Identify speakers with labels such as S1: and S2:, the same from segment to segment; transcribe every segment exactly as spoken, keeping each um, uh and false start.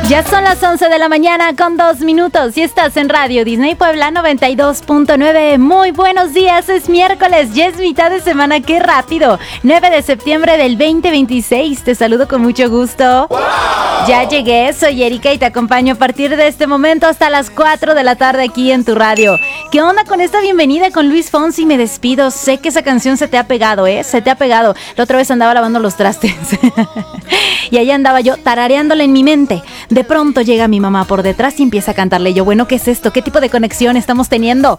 S1: Ya son las once de la mañana con dos minutos y estás en Radio Disney Puebla noventa y dos punto nueve. Muy buenos días, es miércoles, ya es mitad de semana, qué rápido. nueve de septiembre del veinte veintiséis, te saludo con mucho gusto. ¡Wow! Ya llegué, soy Erika y te acompaño a partir de este momento hasta las cuatro de la tarde aquí en tu radio. ¿Qué onda con esta bienvenida con Luis Fonsi? Me despido, sé que esa canción se te ha pegado, ¿eh? Se te ha pegado. La otra vez andaba lavando los trastes y ahí andaba yo tarareándola en mi mente. De pronto llega mi mamá por detrás y empieza a cantarle. Yo, bueno, ¿qué es esto? ¿Qué tipo de conexión estamos teniendo?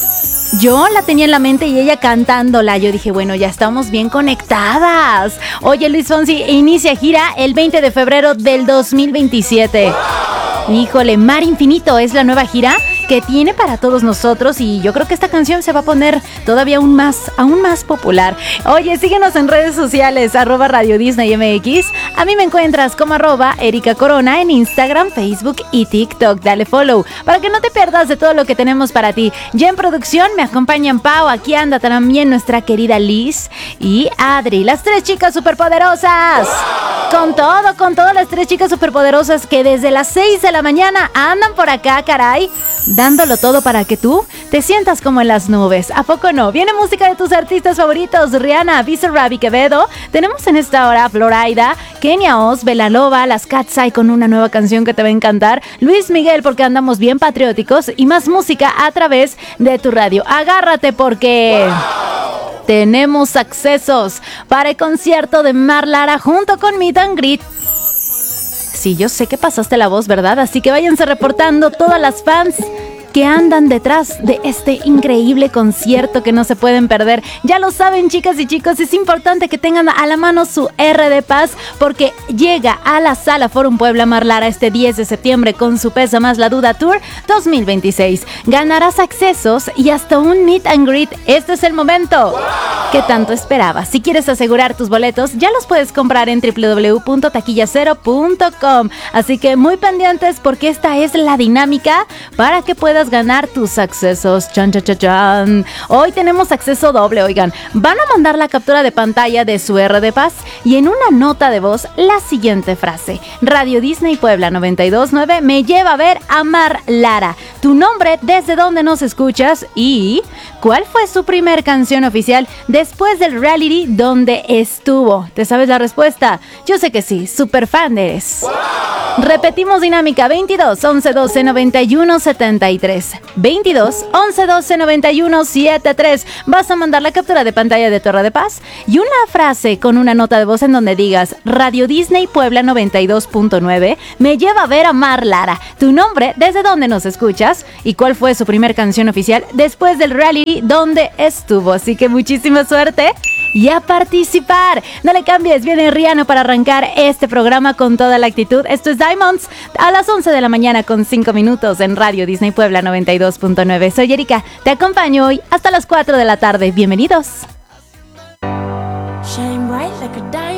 S1: Yo la tenía en la mente y ella cantándola. Yo dije, bueno, ya estamos bien conectadas. Oye, Luis Fonsi inicia gira el veinte de febrero del dos mil veintisiete. Híjole, Mar Infinito es la nueva gira que tiene para todos nosotros y yo creo que esta canción se va a poner todavía aún más, aún más popular. Oye, síguenos en redes sociales, arroba Radio Disney M X. A mí me encuentras como arroba Erika Corona en Instagram, Facebook y TikTok. Dale follow para que no te pierdas de todo lo que tenemos para ti. Ya en producción me acompañan Pau, aquí anda también nuestra querida Liz y Adri, las tres chicas superpoderosas. Con todo, con todas las tres chicas superpoderosas que desde las seis de la mañana andan por acá, caray, dándolo todo para que tú te sientas como en las nubes. ¿A poco no? Viene música de tus artistas favoritos, Rihanna, Bizarrap y Quevedo. Tenemos en esta hora a Florida, Kenia Oz, Belalova, las Katseye con una nueva canción que te va a encantar, Luis Miguel porque andamos bien patrióticos y más música a través de tu radio. Agárrate porque... ¡wow! Tenemos accesos para el concierto de Mar Lara junto con Meet and Greet. Sí, yo sé que pasaste la voz, ¿verdad? Así que váyanse reportando todas las fans que andan detrás de este increíble concierto que no se pueden perder. Ya lo saben, chicas y chicos, es importante que tengan a la mano su R de Paz porque llega a la Sala Forum Puebla Mar Lara este diez de septiembre con su Pesa Más la Duda Tour dos mil veintiséis. Ganarás accesos y hasta un meet and greet. Este es el momento que tanto esperabas. Si quieres asegurar tus boletos, ya los puedes comprar en doble u doble u doble u punto taquilla cero punto com. Así que muy pendientes porque esta es la dinámica para que puedas ganar tus accesos. Chan, chan, chan, chan. Hoy tenemos acceso doble, oigan. Van a mandar la captura de pantalla de su R de Paz y en una nota de voz la siguiente frase: Radio Disney Puebla noventa y dos punto nueve me lleva a ver a Mar Lara. Tu nombre, desde dónde nos escuchas y cuál fue su primer canción oficial después del reality donde estuvo. ¿Te sabes la respuesta? Yo sé que sí, super fan eres. ¡Wow! Repetimos dinámica: veintidós, once, doce, noventa y uno, setenta y tres. veintidós, once, doce, noventa y uno, setenta y tres. Vas a mandar la captura de pantalla de Torre de Paz y una frase con una nota de voz en donde digas: Radio Disney Puebla noventa y dos punto nueve me lleva a ver a Mar Lara. Tu nombre, desde dónde nos escuchas y cuál fue su primer canción oficial después del reality donde estuvo. Así que muchísima suerte y a participar. No le cambies, viene Rihanna para arrancar este programa con toda la actitud. Esto es Diamonds a las once de la mañana con cinco minutos en Radio Disney Puebla noventa y dos punto nueve. Soy Erika, te acompaño hoy hasta las cuatro de la tarde. Bienvenidos.
S2: Shine bright like a diamond.